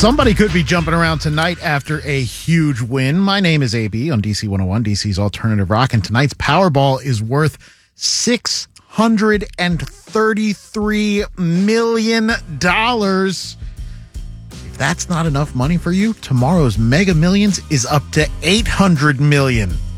Somebody could be jumping around tonight after a huge win. My name is AB on DC 101, DC's Alternative Rock, and tonight's Powerball is worth $633 million. If that's not enough money for you, tomorrow's Mega Millions is up to $800 million.